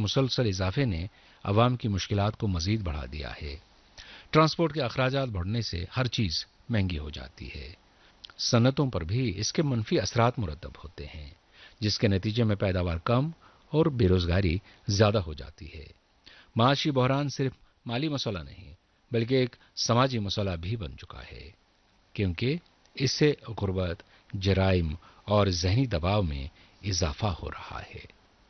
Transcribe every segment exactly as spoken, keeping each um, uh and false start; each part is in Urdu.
مسلسل اضافے نے عوام کی مشکلات کو مزید بڑھا دیا ہے۔ ٹرانسپورٹ کے اخراجات بڑھنے سے ہر چیز مہنگی ہو جاتی ہے۔ صنعتوں پر بھی اس کے منفی اثرات مرتب ہوتے ہیں، جس کے نتیجے میں پیداوار کم اور بے روزگاری زیادہ ہو جاتی ہے۔ معاشی بحران صرف مالی مسئلہ نہیں بلکہ ایک سماجی مسئلہ بھی بن چکا ہے، کیونکہ اس سے غربت، جرائم اور ذہنی دباؤ میں اضافہ ہو رہا ہے۔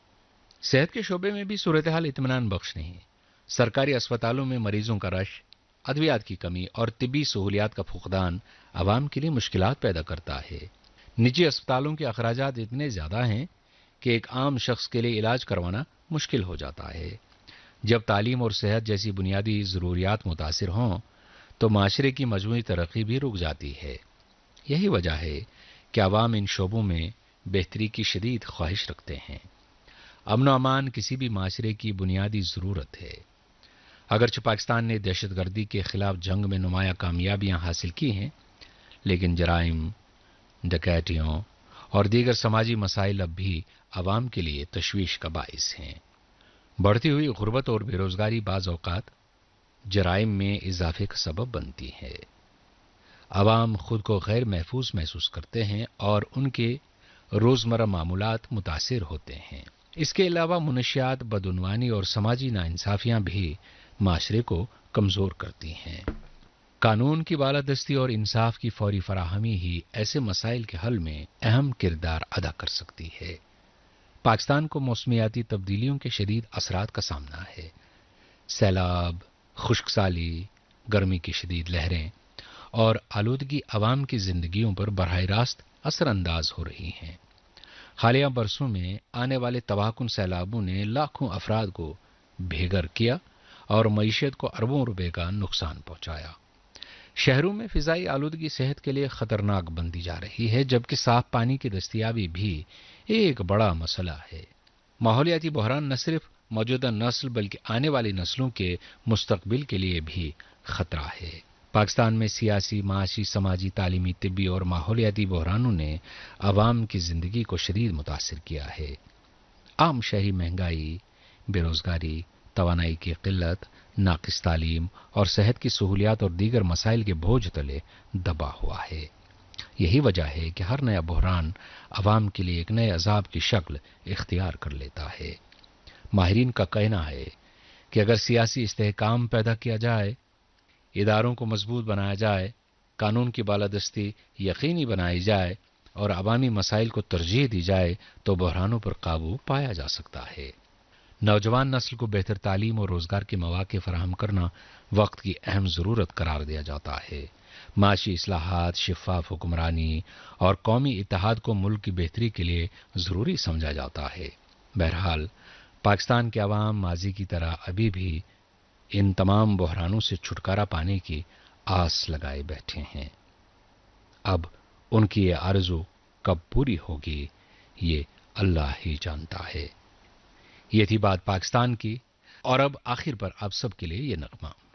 صحت کے شعبے میں بھی صورتحال اطمینان بخش نہیں۔ سرکاری اسپتالوں میں مریضوں کا رش، ادویات کی کمی اور طبی سہولیات کا فقدان عوام کے لیے مشکلات پیدا کرتا ہے۔ نجی اسپتالوں کے اخراجات اتنے زیادہ ہیں کہ ایک عام شخص کے لیے علاج کروانا مشکل ہو جاتا ہے۔ جب تعلیم اور صحت جیسی بنیادی ضروریات متاثر ہوں تو معاشرے کی مجموعی ترقی بھی رک جاتی ہے۔ یہی وجہ ہے کہ عوام ان شعبوں میں بہتری کی شدید خواہش رکھتے ہیں۔ امن و امان کسی بھی معاشرے کی بنیادی ضرورت ہے۔ اگرچہ پاکستان نے دہشت گردی کے خلاف جنگ میں نمایاں کامیابیاں حاصل کی ہیں، لیکن جرائم، ڈکیتیوں اور دیگر سماجی مسائل اب بھی عوام کے لیے تشویش کا باعث ہیں۔ بڑھتی ہوئی غربت اور بے روزگاری بعض اوقات جرائم میں اضافے کا سبب بنتی ہے۔ عوام خود کو غیر محفوظ محسوس کرتے ہیں اور ان کے روزمرہ معمولات متاثر ہوتے ہیں۔ اس کے علاوہ منشیات، بدعنوانی اور سماجی ناانصافیاں بھی معاشرے کو کمزور کرتی ہیں۔ قانون کی بالادستی اور انصاف کی فوری فراہمی ہی ایسے مسائل کے حل میں اہم کردار ادا کر سکتی ہے۔ پاکستان کو موسمیاتی تبدیلیوں کے شدید اثرات کا سامنا ہے۔ سیلاب، خشک سالی، گرمی کی شدید لہریں اور آلودگی عوام کی زندگیوں پر براہ راست اثر انداز ہو رہی ہیں۔ حالیہ برسوں میں آنے والے تباہ کن سیلابوں نے لاکھوں افراد کو بے گھر کیا اور معیشت کو اربوں روپے کا نقصان پہنچایا۔ شہروں میں فضائی آلودگی صحت کے لیے خطرناک بنتی جا رہی ہے، جبکہ صاف پانی کی دستیابی بھی ایک بڑا مسئلہ ہے۔ ماحولیاتی بحران نہ صرف موجودہ نسل بلکہ آنے والی نسلوں کے مستقبل کے لیے بھی خطرہ ہے۔ پاکستان میں سیاسی، معاشی، سماجی، تعلیمی، طبی اور ماحولیاتی بحرانوں نے عوام کی زندگی کو شدید متاثر کیا ہے۔ عام شہری مہنگائی، بے روزگاری، توانائی کی قلت، ناقص تعلیم اور صحت کی سہولیات اور دیگر مسائل کے بوجھ تلے دبا ہوا ہے۔ یہی وجہ ہے کہ ہر نیا بحران عوام کے لیے ایک نئے عذاب کی شکل اختیار کر لیتا ہے۔ ماہرین کا کہنا ہے کہ اگر سیاسی استحکام پیدا کیا جائے، اداروں کو مضبوط بنایا جائے، قانون کی بالادستی یقینی بنائی جائے اور عوامی مسائل کو ترجیح دی جائے تو بحرانوں پر قابو پایا جا سکتا ہے۔ نوجوان نسل کو بہتر تعلیم اور روزگار کے مواقع فراہم کرنا وقت کی اہم ضرورت قرار دیا جاتا ہے۔ معاشی اصلاحات، شفاف حکمرانی اور قومی اتحاد کو ملک کی بہتری کے لیے ضروری سمجھا جاتا ہے۔ بہرحال پاکستان کے عوام ماضی کی طرح ابھی بھی ان تمام بحرانوں سے چھٹکارا پانے کی آس لگائے بیٹھے ہیں۔ اب ان کی یہ آرزو کب پوری ہوگی یہ اللہ ہی جانتا ہے۔ یہ تھی بات پاکستان کی، اور اب آخر پر آپ سب کے لیے یہ نغمہ۔